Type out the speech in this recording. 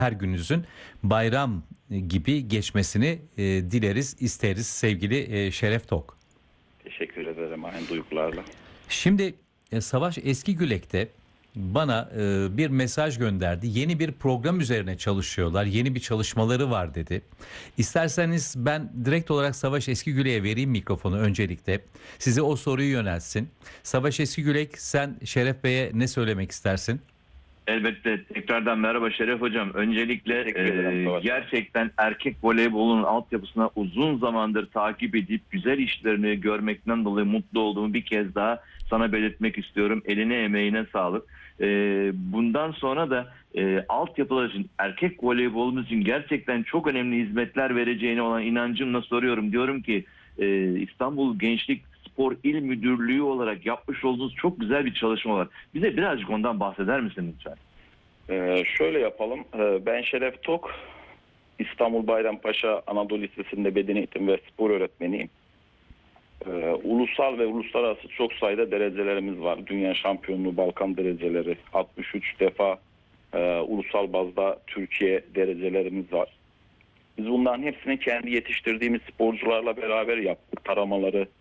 her gününüzün bayram gibi geçmesini dileriz, isteriz sevgili Şeref Tok. Teşekkür ederim aynı duygularla. Şimdi Savaş Eskigülek'te bana bir mesaj gönderdi. Yeni bir program üzerine çalışıyorlar. Yeni bir çalışmaları var dedi. İsterseniz ben direkt olarak Savaş Eskigülek'e vereyim mikrofonu öncelikle. Size o soruyu yöneltsin. Savaş Eskigülek, sen Şeref Bey'e ne söylemek istersin? Elbette tekrardan merhaba Şeref Hocam. Öncelikle Teşekkür ederim, Savaş. gerçekten erkek voleybolunun altyapısına uzun zamandır takip edip güzel işlerini görmekten dolayı mutlu olduğumu bir kez daha sana belirtmek istiyorum. Eline emeğine sağlık. Bundan sonra da altyapılar için, erkek voleybolumuz için gerçekten çok önemli hizmetler vereceğine olan inancımla soruyorum. Diyorum ki İstanbul Gençlik Spor İl Müdürlüğü olarak yapmış olduğunuz çok güzel bir çalışma var. Bize birazcık ondan bahseder misin lütfen? Şöyle yapalım. Ben Şeref Tok, İstanbul Bayrampaşa Anadolu Lisesi'nde beden eğitimi ve spor öğretmeniyim. Ulusal ve uluslararası çok sayıda derecelerimiz var. Dünya şampiyonluğu, Balkan dereceleri, 63 defa ulusal bazda Türkiye derecelerimiz var. Biz bunların hepsini kendi yetiştirdiğimiz sporcularla beraber yaptık. Taramaları